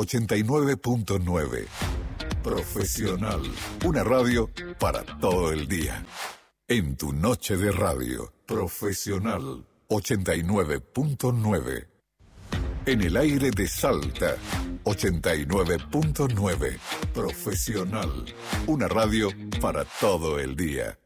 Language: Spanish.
89.9. Profesional. Una radio para todo el día. En tu noche de radio. Profesional. 89.9. En el aire de Salta. 89.9. Profesional. Una radio para todo el día.